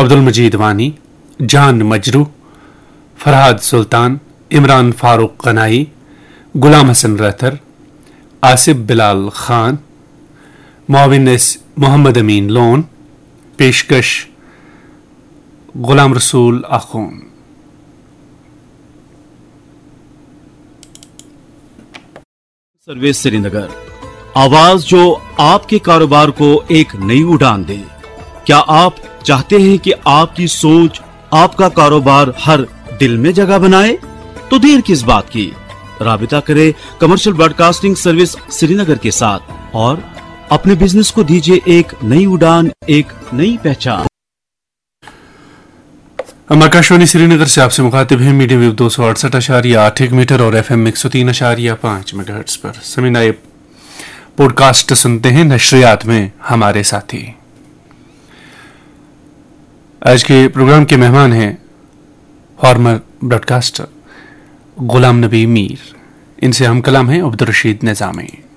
अब्दुल मजीद वानी, जान मजरू, फरहाद सुल्तान, इमरान फारूक कनाई, गुलाम हसन रथर, आसिफ बिलाल खान, मोहम्मद अमीन लोन। पेशकश गुलाम रसूल आखून। सर्विस श्रीनगर, आवाज जो आपके कारोबार को एक नई उड़ान दे। क्या आप चाहते हैं कि आपकी सोच आपका कारोबार हर दिल में जगह बनाए? तो देर किस बात की, राबिता करें कमर्शियल ब्रॉडकास्टिंग सर्विस श्रीनगर के साथ और अपने बिजनेस को दीजिए एक नई उड़ान, एक नई पहचान। हम आकाशवाणी श्रीनगर से आपसे मुखातिब हैं मीडियम वेव 268.8 मीटर और FM 103.5 मेगाहर्ट्ज पर। सभी नए पॉडकास्ट सुनते हैं नशरियात में हमारे साथी। आज के प्रोग्राम के मेहमान हैं फॉर्मर ब्रॉडकास्टर गुलाम नबी मीर। इनसे हम कलाम हैं अब्दुल रशीद निजामी।